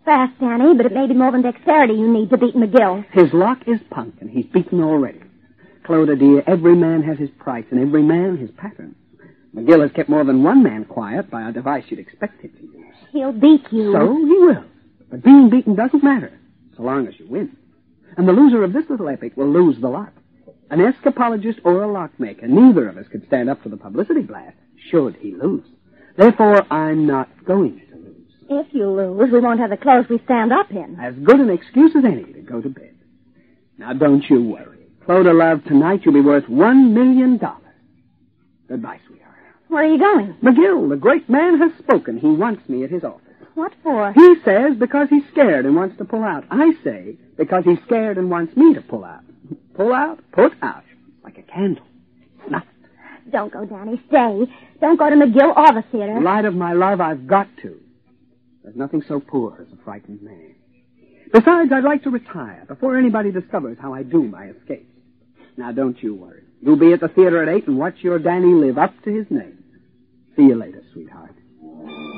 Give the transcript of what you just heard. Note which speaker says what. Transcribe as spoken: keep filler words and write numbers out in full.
Speaker 1: fast, Danny, but it may be more than dexterity you need to beat McGill.
Speaker 2: His luck is punk, and he's beaten already. Clodagh, dear, every man has his price, and every man his pattern. McGill has kept more than one man quiet by a device you'd expect him to use.
Speaker 1: He'll beat you.
Speaker 2: So he will. But being beaten doesn't matter, so long as you win. And the loser of this little epic will lose the lot. An escapologist or a lockmaker, neither of us could stand up to the publicity blast, should he lose. Therefore, I'm not going to lose.
Speaker 1: If you lose, we won't have the clothes we stand up in.
Speaker 2: As good an excuse as any to go to bed. Now, don't you worry. Clodagh, love, tonight you'll be worth one million dollars. Goodbye, sweetheart.
Speaker 1: Where are you going?
Speaker 2: McGill, the great man, has spoken. He wants me at his office.
Speaker 1: What for?
Speaker 2: He says because he's scared and wants to pull out. I say because he's scared and wants me to pull out. Pull out, put out, like a candle. Snuff it.
Speaker 1: Don't go, Danny. Stay. Don't go to McGill or the theater.
Speaker 2: Light of my love, I've got to. There's nothing so poor as a frightened man. Besides, I'd like to retire before anybody discovers how I do my escapes. Now, don't you worry. You'll be at the theater at eight and watch your Danny live up to his name. See you later, sweetheart.